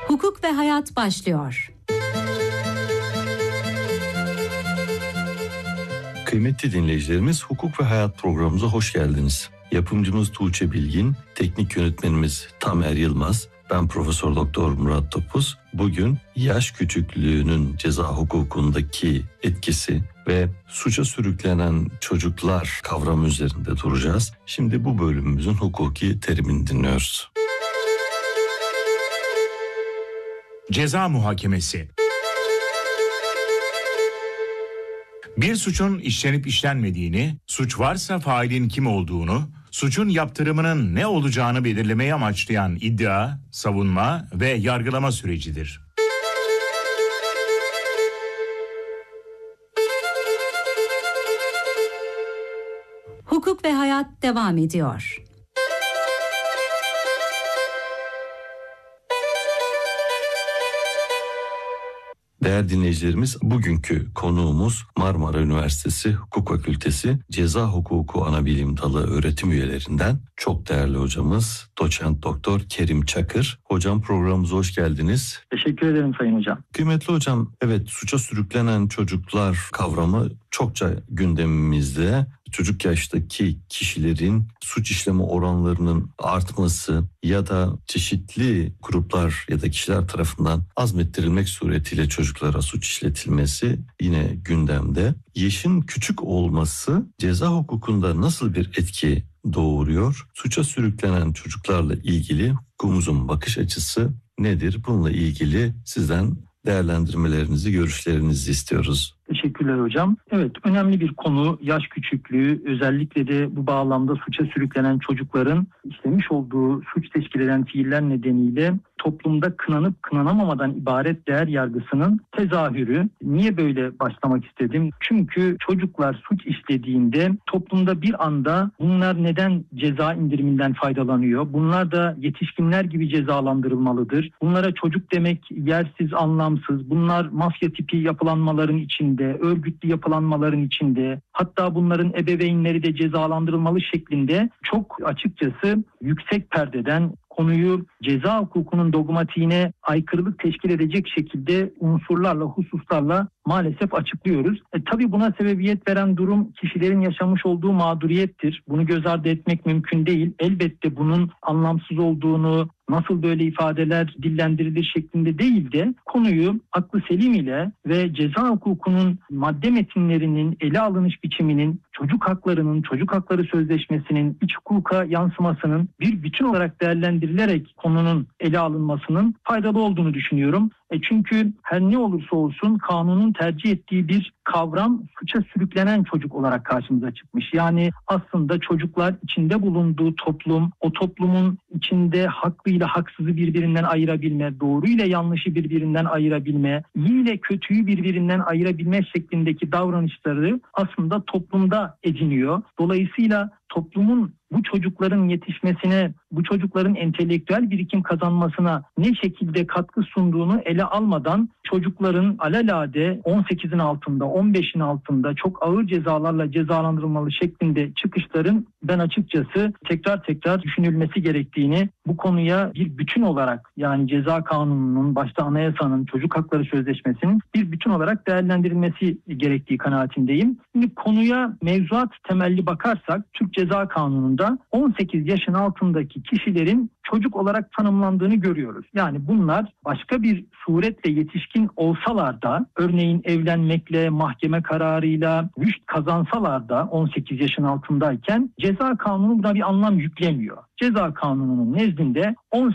Hukuk ve Hayat başlıyor. Kıymetli dinleyicilerimiz, Hukuk ve Hayat programımıza hoş geldiniz. Yapımcımız Tuğçe Bilgin, teknik yönetmenimiz Tamer Yılmaz, ben Profesör Doktor Murat Topuz. Bugün yaş küçüklüğünün ceza hukukundaki etkisi ve suça sürüklenen çocuklar kavramı üzerinde duracağız. Şimdi bu bölümümüzün hukuki terimini dinliyoruz. Ceza muhakemesi. Bir suçun işlenip işlenmediğini, suç varsa failin kim olduğunu, suçun yaptırımının ne olacağını belirlemeyi amaçlayan iddia, savunma ve yargılama sürecidir. Hukuk ve Hayat devam ediyor. Değerli dinleyicilerimiz, bugünkü konuğumuz Marmara Üniversitesi Hukuk Fakültesi Ceza Hukuku Anabilim Dalı öğretim üyelerinden çok değerli hocamız Doçent Doktor Kerim Çakır. Hocam, programımıza hoş geldiniz. Teşekkür ederim Sayın Hocam. Kıymetli hocam, evet, suça sürüklenen çocuklar kavramı çokça gündemimizde. Çocuk yaştaki kişilerin suç işleme oranlarının artması ya da çeşitli gruplar ya da kişiler tarafından azmettirilmek suretiyle çocuklara suç işletilmesi yine gündemde. Yaşın küçük olması ceza hukukunda nasıl bir etki doğuruyor? Suça sürüklenen çocuklarla ilgili hukukumuzun bakış açısı nedir? Bununla ilgili sizden değerlendirmelerinizi, görüşlerinizi istiyoruz. Teşekkürler hocam. Evet, önemli bir konu yaş küçüklüğü, özellikle de bu bağlamda suça sürüklenen çocukların işlemiş olduğu suç teşkil eden fiiller nedeniyle toplumda kınanıp kınanamamadan ibaret değer yargısının tezahürü. Niye böyle başlamak istedim? Çünkü çocuklar suç işlediğinde toplumda bir anda bunlar neden ceza indiriminden faydalanıyor? Bunlar da yetişkinler gibi cezalandırılmalıdır. Bunlara çocuk demek yersiz, anlamsız. Bunlar mafya tipi yapılanmaların içinde, örgütlü yapılanmaların içinde, hatta bunların ebeveynleri de cezalandırılmalı şeklinde çok açıkçası yüksek perdeden konuyu ceza hukukunun dogmatiğine aykırılık teşkil edecek şekilde unsurlarla, hususlarla maalesef açıklıyoruz. Tabii buna sebebiyet veren durum kişilerin yaşamış olduğu mağduriyettir. Bunu göz ardı etmek mümkün değil. Elbette bunun anlamsız olduğunu, nasıl böyle ifadeler dillendirilir şeklinde değil de konuyu aklı selim ile ve ceza hukukunun madde metinlerinin ele alınış biçiminin, çocuk haklarının, çocuk hakları sözleşmesinin iç hukuka yansımasının bir bütün olarak değerlendirilerek konunun ele alınmasının faydalı olduğunu düşünüyorum. Çünkü her ne olursa olsun kanunun tercih ettiği bir kavram suça sürüklenen çocuk olarak karşımıza çıkmış. Yani aslında çocuklar içinde bulunduğu toplum, o toplumun içinde haklıyla haksızı birbirinden ayırabilme, doğruyla yanlışı birbirinden ayırabilme, iyi ile kötüyü birbirinden ayırabilme şeklindeki davranışları aslında toplumda ediniyor. Dolayısıyla toplumun bu çocukların yetişmesine, bu çocukların entelektüel birikim kazanmasına ne şekilde katkı sunduğunu ele almadan çocukların alelade 18'in altında, 15'in altında çok ağır cezalarla cezalandırılmalı şeklinde çıkışların ben açıkçası tekrar düşünülmesi gerektiğini, bu konuya bir bütün olarak, yani ceza kanununun, başta anayasanın, çocuk hakları sözleşmesinin bir bütün olarak değerlendirilmesi gerektiği kanaatindeyim. Şimdi konuya mevzuat temelli bakarsak Türk Ceza Kanunu'nda 18 yaşın altındaki kişilerin çocuk olarak tanımlandığını görüyoruz. Yani bunlar başka bir suretle yetişkin olsalar da, örneğin evlenmekle, mahkeme kararıyla rüşt kazansalar da 18 yaşın altındayken ceza kanunu buna bir anlam yüklemiyor. Ceza kanununun nezdinde